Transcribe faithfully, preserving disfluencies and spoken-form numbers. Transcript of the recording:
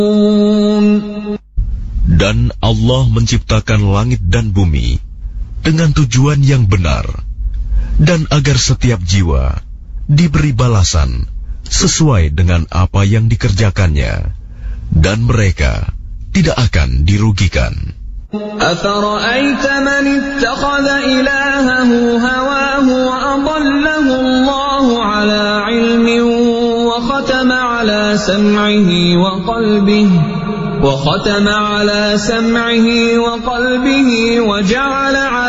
Dan Allah menciptakan langit dan bumi dengan tujuan yang benar, dan agar setiap jiwa diberi balasan sesuai dengan apa yang dikerjakannya, dan mereka tidak akan dirugikan. أَفَرَأَيْتَ مَنِ اتَّخَذَ إِلَٰهَهُ هَوَاهُ وَأَضَلَّهُ اللَّهُ عَلَىٰ عِلْمٍ وَخَتَمَ عَلَىٰ سَمْعِهِ وَقَلْبِهِ وَخَتَمَ عَلَىٰ سَمْعِهِ وَقَلْبِهِ وَجَعَلَ